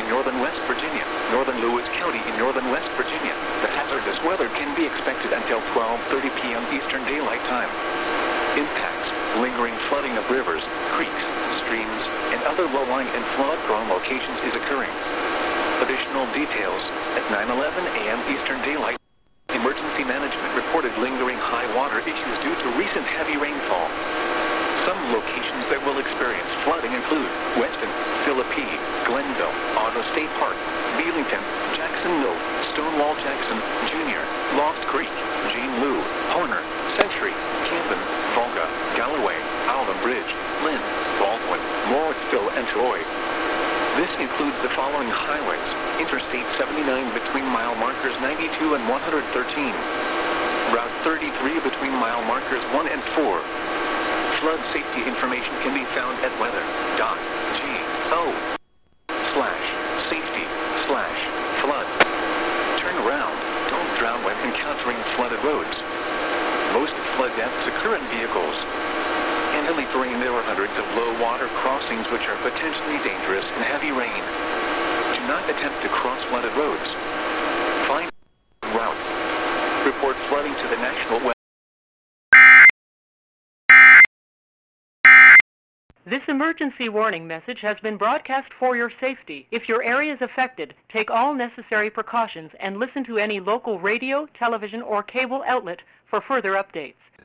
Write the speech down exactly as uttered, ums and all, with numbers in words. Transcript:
in northern West Virginia, northern Lewis County in northern West Virginia. The hazardous weather can be expected until twelve thirty p m Eastern Daylight Time. Impacts, lingering flooding of rivers, creeks, streams, and other low-lying and flood-prone locations is occurring. Additional details at nine eleven a m Eastern Daylight. Emergency management reported lingering high water issues due to recent heavy rainfall. Some locations that will experience flooding include Weston, Philippi, Glenville, Auto State Park, Belington, Jackson Mill, Stonewall Jackson, Junior, Lost Creek, Jean Lou, Horner, Century, Camden, Volga, Galloway, Alvin Bridge, Lynn, Baldwin, Morrisville, and Troy. This includes the following highways: Interstate seventy-nine between mile markers ninety-two and one hundred thirteen, Route thirty-three between mile markers one and four. Flood safety information can be found at weather.go slash safety slash flood. Turn around. Don't drown when encountering flooded roads. Most flood deaths occur in vehicles. Handling terrain, there are hundreds of low water crossings which are potentially dangerous in heavy rain. Do not attempt to cross flooded roads. Find route. Report flooding to the National Weather. This emergency warning message has been broadcast for your safety. If your area is affected, take all necessary precautions and listen to any local radio, television, or cable outlet for further updates.